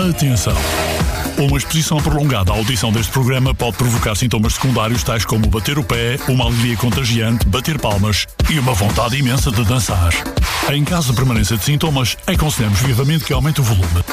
Atenção! Uma exposição prolongada à audição deste programa pode provocar sintomas secundários tais como bater o pé, uma alegria contagiante, bater palmas e uma vontade imensa de dançar. Em caso de permanência de sintomas, aconselhamos vivamente que aumente o volume.